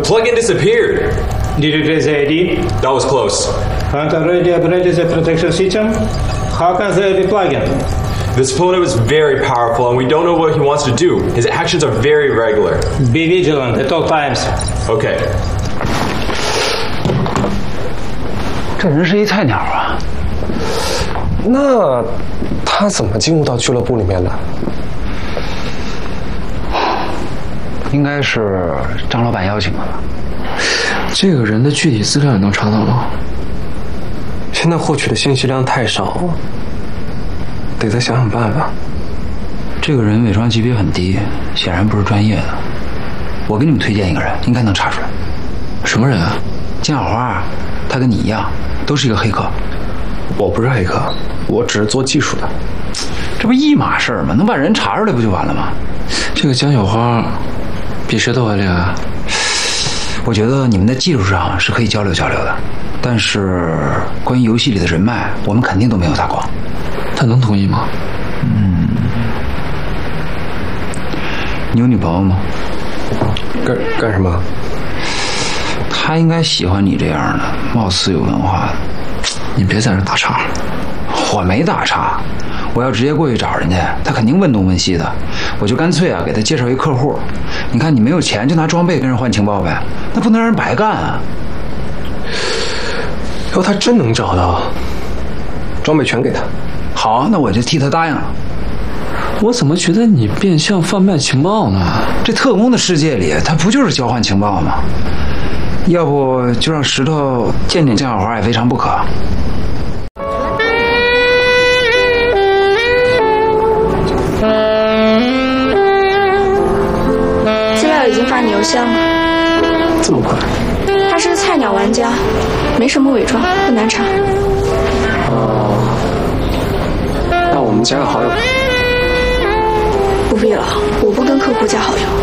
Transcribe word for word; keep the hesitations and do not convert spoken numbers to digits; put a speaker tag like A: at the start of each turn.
A: plugin disappeared.
B: Did you trace the I D?
A: That was close.
B: Can't already upgraded the protection system? How can the I D plugin?
A: This photo is very powerful, and we don't know what he wants to do. His actions are very irregular.
B: Be vigilant at all times.
A: Okay.
C: 这人是一菜鸟啊。
D: 那他怎么进入到俱乐部里面的？
C: 应该是张老板邀请的吧。
D: 这个人的具体资料你能查到吗？现在获取的信息量太少，得再想想办法。
C: 这个人伪装级别很低，显然不是专业的。我给你们推荐一个人，应该能查出来。
D: 什么人啊？
C: 金小花，他跟你一样，都是一个黑客。
D: 我不是黑客，我只是做技术的。
C: 这不一码事儿吗？能把人查出来不就完了吗？
D: 这个江小花比谁都还厉害。
C: 我觉得你们在技术上是可以交流交流的，但是关于游戏里的人脉，我们肯定都没有他广。
D: 他能同意吗？
C: 嗯，你有女朋友吗？
D: 干干什么？
C: 他应该喜欢你这样的，貌似有文化的。
D: 你别在这打岔。
C: 我没打岔，我要直接过去找人家，他肯定问东问西的。我就干脆啊，给他介绍一客户。你看你没有钱，就拿装备跟人换情报呗，那不能让人白干啊。
D: 要他真能找到，装备全给他。
C: 好，那我就替他答应了。
D: 我怎么觉得你变相贩卖情报呢？
C: 这特工的世界里，他不就是交换情报吗？要不就让石头见见江小花也非常不可。
E: 资料已经发你邮箱了。
D: 这么快？
E: 他是菜鸟玩家，没什么伪装，不难查。
D: 哦，那我们加个好友。
E: 不必了，我不跟客户加好友。